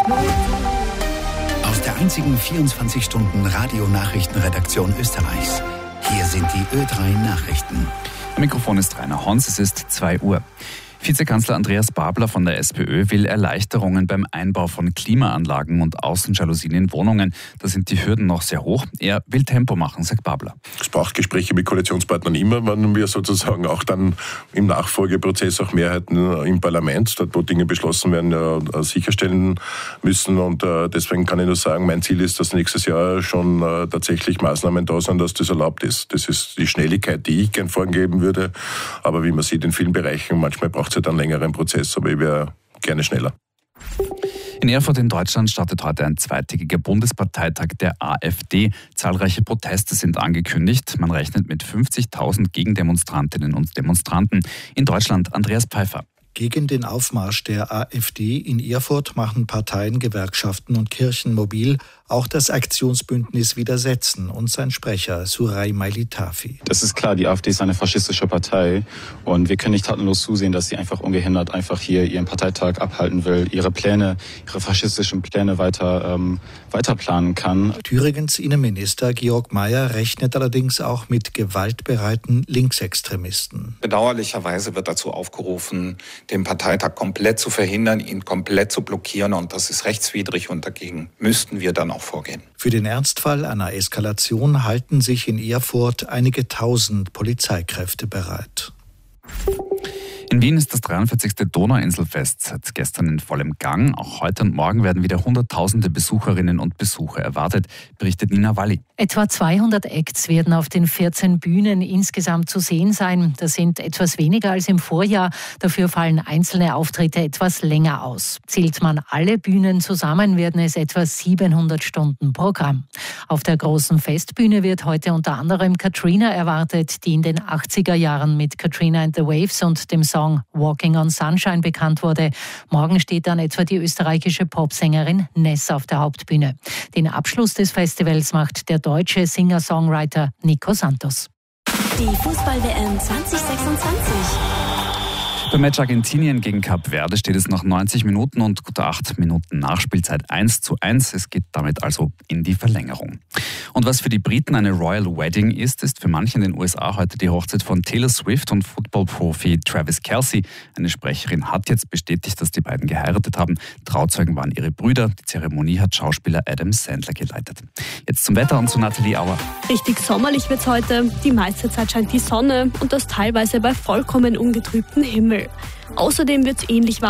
Aus der einzigen 24-Stunden-Radio-Nachrichtenredaktion Österreichs. Hier sind die Ö3-Nachrichten. Am Mikrofon ist Rainer Hons, es ist 2 Uhr. Vizekanzler Andreas Babler von der SPÖ will Erleichterungen beim Einbau von Klimaanlagen und Außenjalousien in Wohnungen. Da sind die Hürden noch sehr hoch. Er will Tempo machen, sagt Babler. Es braucht Gespräche mit Koalitionspartnern immer, wenn wir sozusagen auch dann im Nachfolgeprozess auch Mehrheiten im Parlament, dort wo Dinge beschlossen werden, sicherstellen müssen. Und deswegen kann ich nur sagen, mein Ziel ist, dass nächstes Jahr schon tatsächlich Maßnahmen da sind, dass das erlaubt ist. Das ist die Schnelligkeit, die ich gern vorgeben würde. Aber wie man sieht, in vielen Bereichen, manchmal braucht es halt einen längeren Prozess, aber ich wäre gerne schneller. In Erfurt in Deutschland startet heute ein zweitägiger Bundesparteitag der AfD. Zahlreiche Proteste sind angekündigt. Man rechnet mit 50.000 Gegendemonstrantinnen und Demonstranten. In Deutschland Andreas Pfeiffer. Gegen den Aufmarsch der AfD in Erfurt machen Parteien, Gewerkschaften und Kirchen mobil. Auch das Aktionsbündnis Widersetzen und sein Sprecher Suray Mailitafi. Das ist klar, die AfD ist eine faschistische Partei und wir können nicht tatenlos zusehen, dass sie einfach ungehindert einfach hier ihren Parteitag abhalten will, ihre faschistischen Pläne weiter planen kann. Thüringens Innenminister Georg Mayer rechnet allerdings auch mit gewaltbereiten Linksextremisten. Bedauerlicherweise wird dazu aufgerufen, den Parteitag komplett zu verhindern, ihn komplett zu blockieren, und das ist rechtswidrig und dagegen müssten wir dann auch vorgehen. Für den Ernstfall einer Eskalation halten sich in Erfurt einige tausend Polizeikräfte bereit. In Wien ist das 43. Donauinselfest seit gestern in vollem Gang. Auch heute und morgen werden wieder Hunderttausende Besucherinnen und Besucher erwartet, berichtet Nina Walli. Etwa 200 Acts werden auf den 14 Bühnen insgesamt zu sehen sein. Das sind etwas weniger als im Vorjahr. Dafür fallen einzelne Auftritte etwas länger aus. Zählt man alle Bühnen zusammen, werden es etwa 700 Stunden Programm. Auf der großen Festbühne wird heute unter anderem Katrina erwartet, die in den 80er Jahren mit Katrina and the Waves und dem Song Walking on Sunshine bekannt wurde. Morgen steht dann etwa die österreichische Popsängerin Ness auf der Hauptbühne. Den Abschluss des Festivals macht der deutsche Singer-Songwriter Nico Santos. Die Fußball-WM 2026. Beim Match Argentinien gegen Kap Verde steht es nach 90 Minuten und gut 8 Minuten Nachspielzeit 1:1. Es geht damit also in die Verlängerung. Und was für die Briten eine Royal Wedding ist für manche in den USA heute die Hochzeit von Taylor Swift und Football-Profi Travis Kelce. Eine Sprecherin hat jetzt bestätigt, dass die beiden geheiratet haben. Trauzeugen waren ihre Brüder. Die Zeremonie hat Schauspieler Adam Sandler geleitet. Jetzt zum Wetter und zu Nathalie Auer. Richtig sommerlich wird's heute. Die meiste Zeit scheint die Sonne und das teilweise bei vollkommen ungetrübtem Himmel. Außerdem wird's ähnlich warm